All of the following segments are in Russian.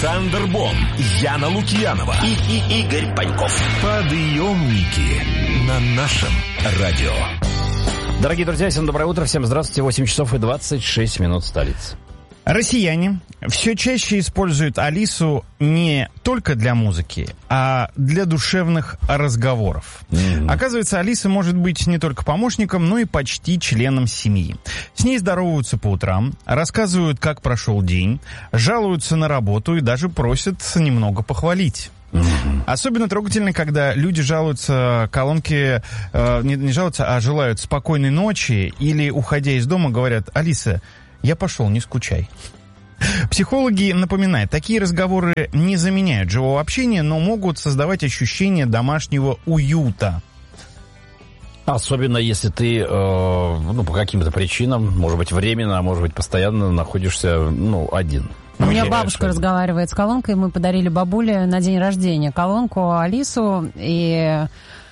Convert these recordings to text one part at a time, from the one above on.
Александр Бон, Яна Лукьянова и Игорь Паньков. Подъемники на нашем радио. Дорогие друзья, всем доброе утро, всем здравствуйте. 8 часов и 26 минут столицы. Россияне все чаще используют Алису не только для музыки, а для душевных разговоров. Оказывается, Алиса может быть не только помощником, но и почти членом семьи. С ней здороваются по утрам, рассказывают, как прошел день, жалуются на работу и даже просят немного похвалить. Особенно трогательно, когда люди жалуются колонке, не жалуются, а желают спокойной ночи или, уходя из дома, говорят: «Алиса, я пошел, не скучай». Психологи напоминают, такие разговоры не заменяют живого общения, но могут создавать ощущение домашнего уюта. Особенно если ты, по каким-то причинам, может быть, временно, а может быть, постоянно находишься, один. У меня бабушка разговаривает с колонкой, мы подарили бабуле на день рождения колонку Алису, и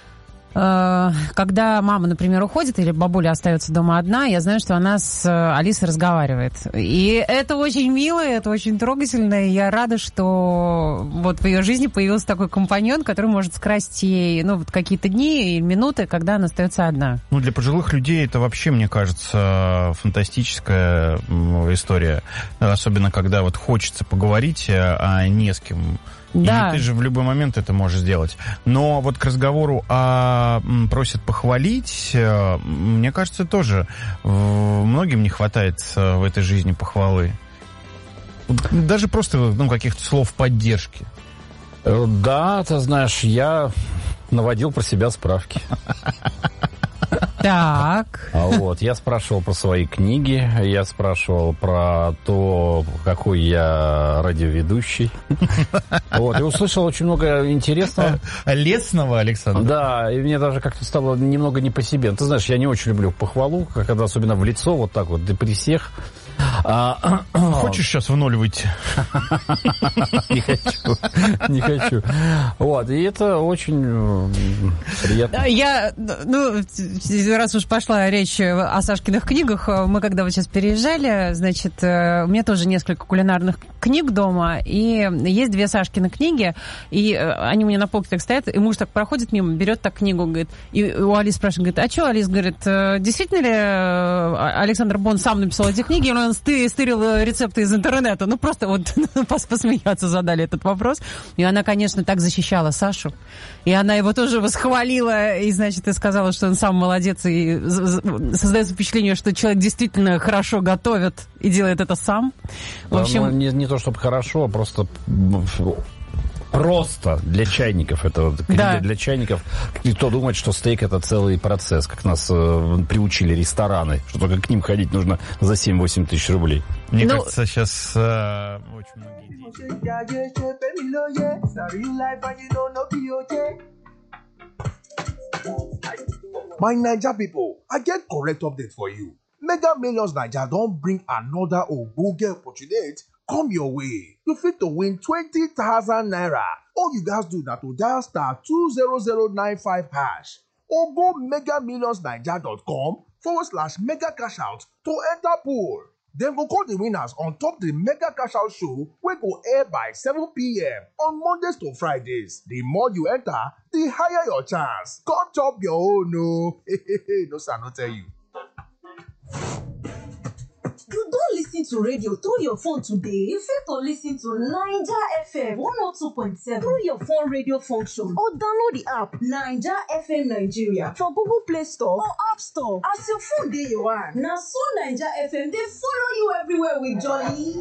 когда мама, например, уходит или бабуля остается дома одна, я знаю, что она с Алисой разговаривает. И это очень мило, это очень трогательно, и я рада, что вот в ее жизни появился такой компаньон, который может скрасить ей, какие-то дни и минуты, когда она остается одна. Для пожилых людей это вообще, мне кажется, фантастическая история. Особенно, когда вот хочется поговорить, а не с кем. Да. И ты же в любой момент это можешь сделать. Но вот к разговору просят похвалить, мне кажется, тоже многим не хватает в этой жизни похвалы. Даже просто каких-то слов поддержки. Да, ты знаешь, я наводил про себя справки. Так. Я спрашивал про свои книги, я спрашивал про то, какой я радиоведущий. И услышал очень много интересного. Лесного, Александр? Да, и мне даже как-то стало немного не по себе. Ты знаешь, я не очень люблю похвалу, когда особенно в лицо, вот так вот, да при всех. Хочешь сейчас в ноль выйти? Не хочу. И это очень приятно. Раз уж пошла речь о Сашкиных книгах, мы когда вот сейчас переезжали, значит, у меня тоже несколько кулинарных книг дома, и есть 2 Сашкины книги, и они у меня на полке так стоят, и муж так проходит мимо, берет так книгу, говорит, и у Алисы спрашивает, говорит: а что, Алис, говорит, действительно ли Александр Бон сам написал эти книги, или он стырил рецепты из интернета? Просто посмеяться задали этот вопрос. И она, конечно, так защищала Сашу, и она его тоже восхвалила, и, значит, и сказала, что он сам молодец, и создается впечатление, что человек действительно хорошо готовит и делает это сам. В общем... Не то чтобы хорошо, а просто для чайников. Это книга для чайников. Кто думает, что стейк — это целый процесс, как нас приучили рестораны, что только к ним ходить нужно за 7-8 тысяч рублей. Мне кажется, сейчас очень многие My Naija people, I get correct update for you. Mega Millions Naija don bring another ogbonge opportunity come your way. You fit to win 20,000 naira. All you guys do na to dial star 20095 hash or go megamillionsnaija.com/mega cash out to enter pool. Dem go call the winners on top the Mega Cash Out show wey go air by 7 p.m. on Mondays to Fridays. The more you enter, the higher your chance. Come chop your own o. No sir, no tell you. You don listen to radio through your phone today? You fit to listen to Naija FM 102.7 through your phone radio function or download the app Naija FM Nigeria for Google Play Store or App Store. As your phone dey your hand, na so Naija FM dey follow you everywhere with jolly.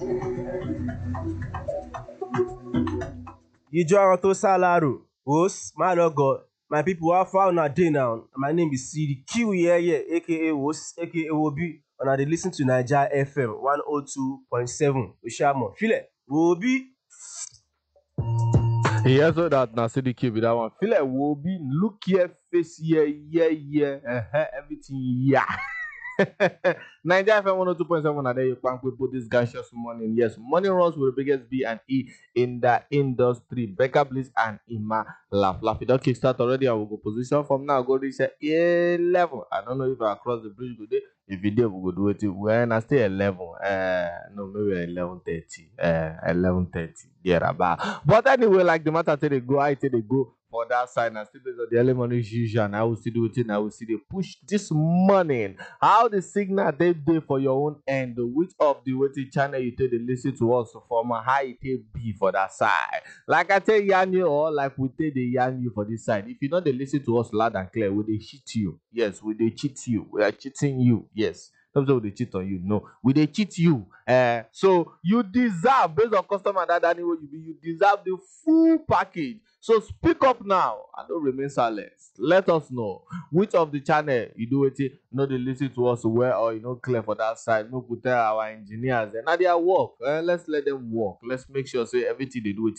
Ijo àwọn tó sálárò, Wos, má lọ gọ̀. My people, how far una dey now? My name is Sidi Q aka Wos, aka Wobi. And I dey listen to Naija FM 102.7. Oshamo, feel it, Wobi. Yes, so that na CDK be that one. Feel like Wobi, look here, face here, everything, yeah. Nigeria FM 102.7 and there you can put this gaseous morning. Yes, morning runs with the biggest B&E in the industry. Becca Bliss and Ima Laugh. It don't kickstart already. I will go position from now. Go reach 11. I don't know if I cross the bridge today. If you did, we will do it. When I stay 11, no, maybe 11:30. 11:30. Yeah, about. But anyway, like the matter they go, I they go for that side. And still based on the early morning usual, and I will still do it. And I will see they push this morning. How the signal they do for your own end, which of the waiting channel you take to listen to us from how it be for that side. Like I tell yarn you, or like we take the yarn you for this side. If you know they listen to us loud and clear, will they cheat you? Yes, will they cheat you? We are cheating you. Yes. Don't say they cheat on you. No, will they cheat you? So you deserve, based on customer that anyway you deserve the full package. So speak up now and don't remain silent. Let us know which of the channel you do it. Know they listen to us well or you know clear for that side. No, put tell our engineers and now their work. Let's let them work. Let's make sure say everything they do it